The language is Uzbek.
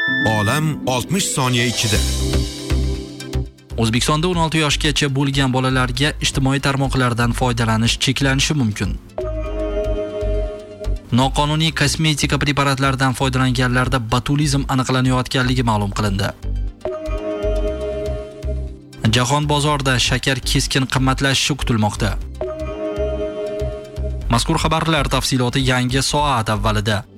Olam 60 soniya ichida. O'zbekistonda 16 yoshgacha bo'lgan bolalarga ijtimoiy tarmoqlardan foydalanish cheklanishi mumkin. Noqonuniy kosmetika preparatlaridan foydalanganlarda botulizm aniqlanayotganligi ma'lum qilindi. Jahon bozorida shakar keskin qimmatlashishi kutilmoqda. Mazkur xabarlar tafsiloti yangi soat avvalida.